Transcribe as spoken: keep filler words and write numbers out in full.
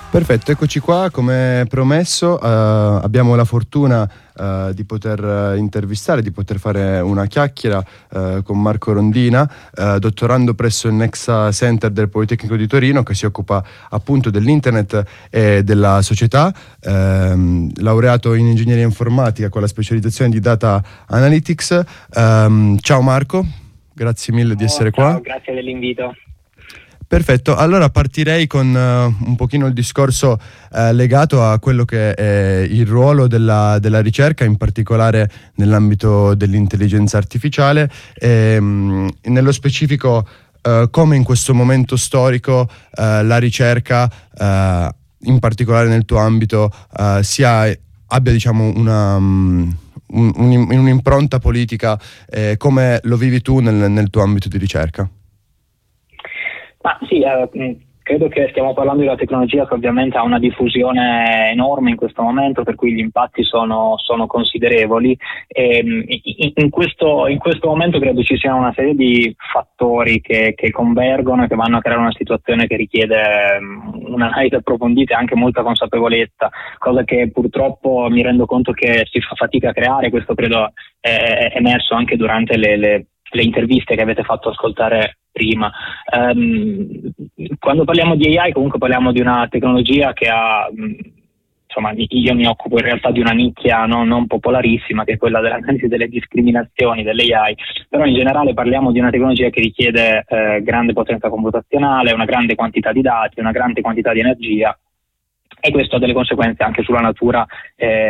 Perfetto, eccoci qua, come promesso eh, abbiamo la fortuna eh, di poter intervistare, di poter fare una chiacchiera eh, con Marco Rondina, eh, dottorando presso il Nexa Center del Politecnico di Torino, che si occupa appunto dell'internet e della società, ehm, laureato in ingegneria informatica con la specializzazione di Data Analytics. Ehm, ciao Marco, grazie mille di essere oh, ciao, qua. Grazie dell'invito. Perfetto, allora partirei con uh, un pochino il discorso uh, legato a quello che è il ruolo della, della ricerca, in particolare nell'ambito dell'intelligenza artificiale e um, nello specifico uh, come in questo momento storico uh, la ricerca, uh, in particolare nel tuo ambito, uh, sia, abbia diciamo una... Um, un, un, in un'impronta politica, eh, come lo vivi tu nel, nel tuo ambito di ricerca? Ma sì, eh, credo che stiamo parlando di una tecnologia che ovviamente ha una diffusione enorme in questo momento, per cui gli impatti sono, sono considerevoli e in, in, questo, in questo momento credo ci siano una serie di fattori che, che convergono e che vanno a creare una situazione che richiede un'analisi approfondita e anche molta consapevolezza, cosa che purtroppo mi rendo conto che si fa fatica a creare. Questo credo è emerso anche durante le, le, le interviste che avete fatto ascoltare prima. Um, quando parliamo di A I comunque parliamo di una tecnologia che ha, insomma, io mi occupo in realtà di una nicchia non, non popolarissima, che è quella dell'analisi delle discriminazioni dell'A I, però in generale parliamo di una tecnologia che richiede eh, grande potenza computazionale, una grande quantità di dati, una grande quantità di energia, e questo ha delle conseguenze anche sulla natura eh,